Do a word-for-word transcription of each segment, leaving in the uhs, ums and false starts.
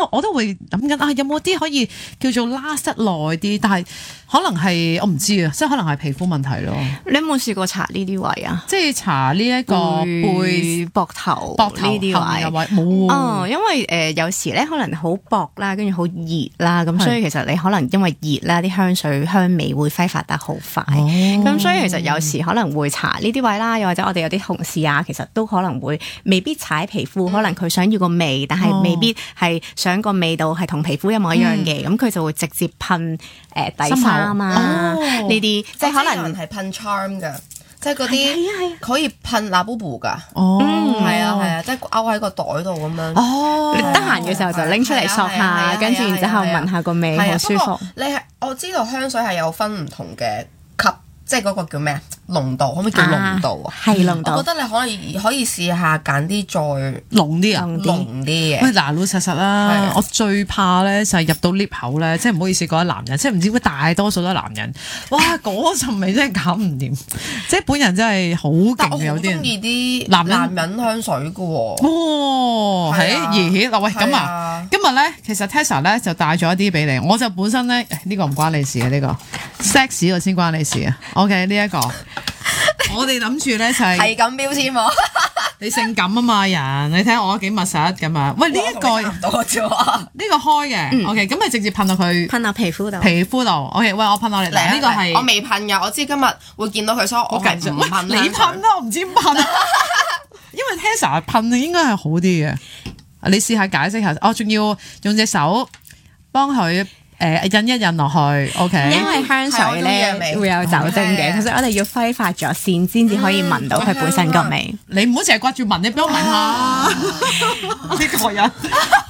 為我都會諗緊啊，有冇啲可以叫做 last 得耐啲？但係可能係我唔知啊，即係可能係皮膚問題咯。 你有冇試過搽呢啲位啊？ 即係搽呢一個背、 膊頭、 膊頭呢啲位位冇哦，因為誒、呃、有時咧可能好薄啦，跟住好熱啦，咁所以其實你可能因為熱啦，啲香水香味會揮發得好快。咁、哦、所以其實有時可能會搽呢啲位啦，又或者我哋有啲同事啊，其實都可能會未必搽喺皮膚，可能佢想要個味，但係未必係想個味道係同皮膚一模一樣嘅，咁佢、嗯、就會直接噴誒、呃、底衫啊呢啲，哦、即係可能係噴 charm 㗎。即係嗰啲可以噴 Labubu 㗎， 哦， 係啊係啊，即係勾喺個袋度咁樣。 哦，你得閒嘅時候就拎出嚟索下，跟住然之後聞下個味，好舒服。 你係我知道香水係有分唔同嘅級，即係嗰個叫咩濃度，可唔可以叫濃度啊？ 係濃度。 我覺得你可以可以試下揀啲再濃啲啊， 濃啲嘅。 喂，嗱老實實啦，我最怕咧就係入到 lift 口咧，即係唔好意思講男人，即係唔知點解大多數都係男人，哇嗰陣味真係搞唔掂，即係本人真係好勁嘅，有啲人中意啲男男人香水嘅喎。 哦，係咦嗱喂咁啊，今日咧其實 Tessa 咧就帶咗一啲俾你，我就本身咧呢個唔關你事嘅呢個 sex 個先關你事啊。OK 呢一個。我哋諗住咧就係係咁標籤喎， 你性感啊嘛人，你睇我幾密實咁啊！喂呢一個呢個開嘅 ，OK 咁咪直接噴到佢噴到皮膚度， 皮膚度 OK 喂我噴落嚟嗱呢個係我未噴㗎，我知今日會見到佢，所以我係唔噴。 你噴啦，我唔知點噴啊，因為 Tessa 噴應該係好啲嘅，你試下解釋下，我仲要用隻手幫佢。誒印一印落去 ，OK。因為香水咧會有酒精嘅，其實我哋要揮發咗線先至可以聞到佢本身個味。 你唔好淨係掛住聞，你俾我聞下呢個人。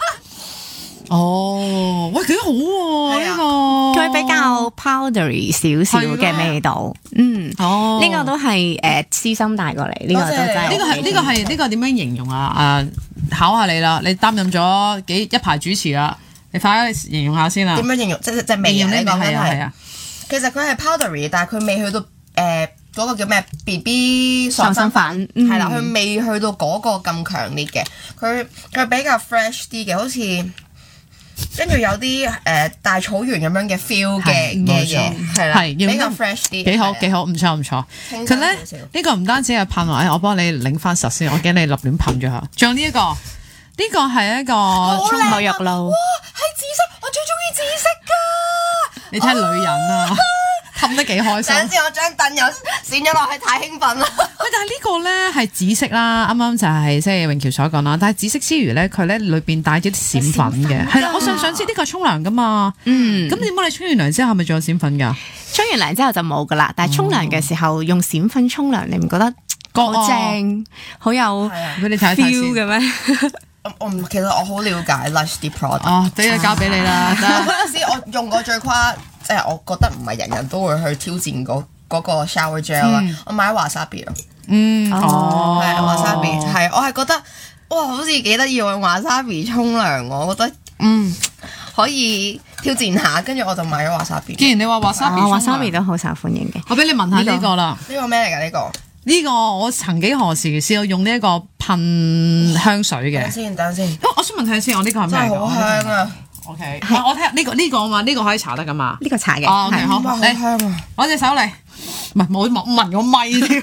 哦，喂幾好喎呢個， 佢比較 powdery 少少嘅味道。嗯，哦，呢個都係誒私心帶過嚟，呢個都真係。 呢個係呢個係呢個點樣形容啊？誒考下你啦，你擔任咗幾一排主持啦。你快啲形容下先啦。 點樣形容？即係即係味啊！呢個係係啊。其實佢係 powdery，但係佢未去到誒嗰、呃嗰個叫咩 B B 爽身粉，係啦、嗯，佢未去到嗰個咁強烈嘅。佢佢比較 fresh 啲嘅，好似跟住有啲誒、呃、大草原咁樣嘅 feel 嘅嘅嘢，係啦，比較 fresh 啲。幾好幾好，唔錯唔錯。佢咧呢、呢個唔單止係噴埋，我幫你擰翻實先，我驚你立亂噴咗下。仲有呢、呢、一個。呢個係一個沐浴露， 哇，係紫色，我最中意紫色㗎。 你睇女人啊，氹得幾開心。 等陣我張凳又閃咗落去，太興奮啦。 喂，但係呢個咧係紫色啦，啱啱就係即係永橋所講啦。但係紫色之餘咧，佢咧裏邊帶咗啲閃粉嘅，係啦。我想想知呢個係沖涼㗎嘛？嗯，咁點解你沖完涼之後係咪仲有閃粉㗎？ 沖完涼之後就冇㗎啦，但係沖涼嘅時候用閃粉沖涼，你唔覺得好正？好有 feel 嘅咩？ 我唔，其實我好了解 Lush 啲 product。 哦，俾佢交俾你啦。 嗰陣時我用過最誇，即係我覺得唔係人人都會去挑戰嗰嗰個 shower gel 啦。我買 wasabi 咯。嗯，哦，係 wasabi，係我係覺得哇，好似幾得意用 wasabi 沖涼，我覺得嗯可以挑戰下，跟住我就買咗 wasabi。 既然你話 wasabi，wasabi 都好受歡迎嘅。 我俾你聞下呢個啦。 呢個咩嚟㗎？呢個？ 呢個我曾幾何時試過用呢一個噴香水嘅。 等先，等先。 我想問睇下先，我呢個係咩？ 真係好香啊 ！OK，我睇下呢個呢個啊嘛，呢個可以搽得㗎嘛？ 呢個搽嘅。 哦，OK，好， 好香啊！ 攞隻手嚟，唔係冇聞個咪添，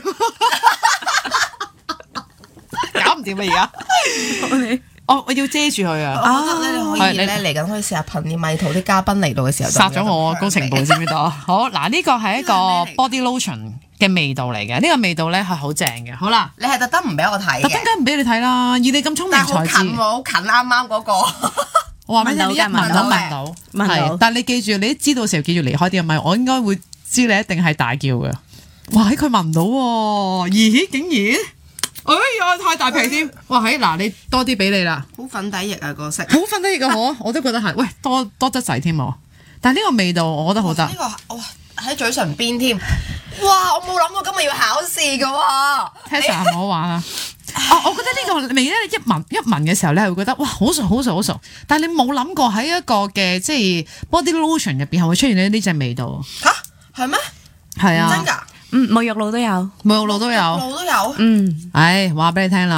搞唔掂啊！而家。我我要遮住佢啊！ 我覺得咧，你可以咧嚟緊可以試下噴啲咪塗啲嘉賓嚟到嘅時候， 殺咗我高程度知唔知道？好嗱，呢個係一個 body lotion 嘅味道嚟嘅，呢個味道咧係好正嘅。好啦， 你係特登唔俾我睇嘅， 特登梗唔俾你睇啦！以你咁聰明才智， 好近喎，好近啱啱嗰個。 我話俾你聽，一聞到聞到，係，但係你記住，你知道時候記住離開啲咪，我應該會知你一定係大叫嘅。哇！佢聞唔到喎，咦？竟然〜哎呀，太大皮添！哇，喺嗱，你多啲俾你啦， 好粉底液啊個色， 好粉底液啊我我都覺得係，喂多多得滯添喎，但係呢個味道我覺得好得。呢、 這個哇喺嘴唇邊添，哇！我冇諗過今日要考試㗎喎 Tessa 唔好玩啊！哦，我覺得呢個味咧，一聞一聞嘅時候咧，係會覺得哇好熟好熟好熟，但係你冇諗過喺一個嘅即係 body lotion 入邊係會出現呢呢隻味道。 吓？係咩？ 係啊， 真㗎？ 嗯，沐浴露都有， 沐浴露都有， 沐浴露都有。 嗯， 唉，話俾你聽啦，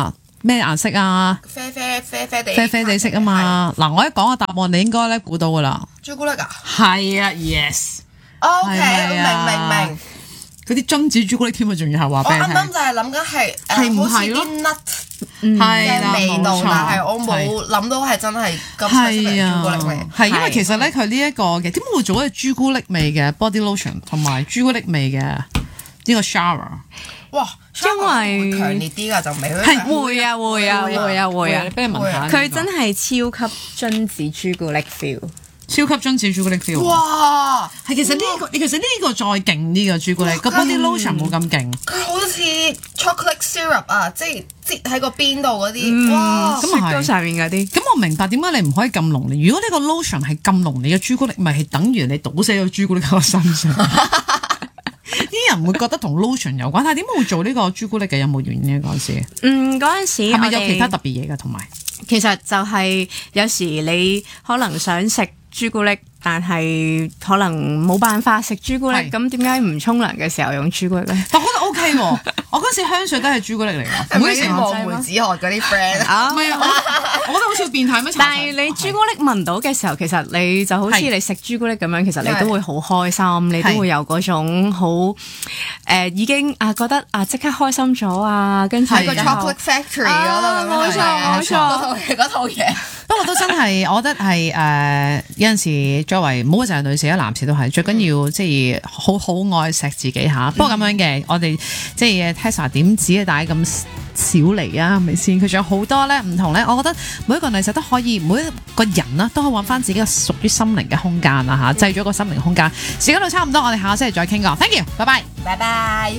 咩顏色啊？ 啡啡啡啡地啡啡地色啊嘛。嗱，我一講個答案，你應該咧估到噶啦。 朱古力啊？ 係啊 ，yes。 O K，明明明。 嗰啲榛子朱古力添啊，仲要係話俾你聽。 我啱啱就係諗緊係係唔誒，好似係咯啲 nut 嘅味道，但係我冇諗到係真係咁犀利嘅朱古力味。 係因為其實咧，佢呢一個嘅點解會做一個朱古力味嘅 body lotion 同埋朱古力味嘅呢個 shower？ 哇， 因為會強烈啲㗎就味， 係會啊會啊會啊會啊， 俾你聞下。 佢真係超級榛子朱古力 feel。 超級榛子朱古力 feel， 哇！ 係其實呢、呢個，其實呢個再勁啲嘅朱古力，個 body lotion 冇咁勁。 佢好似 chocolate syrup 啊，即係擠喺個邊度嗰啲，哇！ 咁啊係上面嗰啲。 咁我明白點解你唔可以咁濃烈。如果呢個 lotion 係咁濃烈嘅朱古力，咪係等於你倒瀉咗朱古力喺我身上。啲人會覺得同 lotion 有關，但係點解會做呢個朱古力嘅？有冇原因嗰陣時？ 嗯，嗰陣時係咪有其他特別嘢㗎？同埋其實就係有時你可能想食朱古力，但係可能冇辦法食朱古力，咁點解唔沖涼嘅時候用朱古力咧？ 我覺得 OK 喎，我嗰時香水都係朱古力嚟㗎， 係咪啲望梅止渴嗰啲 friend 啊？ 唔係啊，我覺得好似變態咩？ 但係你朱古力聞到嘅時候，其實你就好似你食朱古力咁樣，其實你都會好開心，你都會有嗰種好誒已經啊覺得啊即刻開心咗啊，跟住喺個 chocolate factory 嗰度， 冇錯冇錯， 嗰套嘢嗰套嘢。 不過都真係，我覺得係誒有陣時作為唔好淨係女士啦，男士都係最緊要即係好好愛錫自己嚇。不過咁樣嘅，我哋即係 Tessa 點止帶咁少嚟啊？係咪先？佢仲有好多咧唔同咧。我覺得每一個女仔都可以，每一個人啦都可以揾翻自己嘅屬於心靈嘅空間啊嚇，製咗個心靈空間。時間到差唔多，我哋下個星期再傾過。Thank you，拜拜， 拜拜。